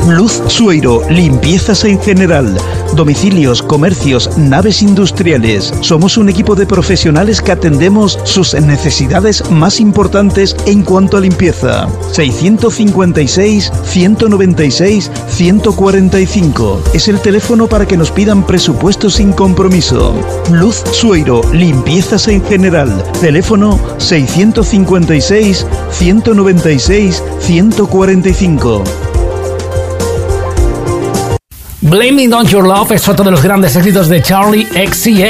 Luz Sueiro, limpiezas en general, domicilios, comercios, naves industriales. Somos un equipo de profesionales que atendemos sus necesidades más importantes en cuanto a limpieza. 656 196 145 es el teléfono para que nos pidan presupuestos sin compromiso. Luz Sueiro, limpiezas en general. Teléfono 656 196 145. Blame It On Your Love es otro de los grandes éxitos de Charli XCX.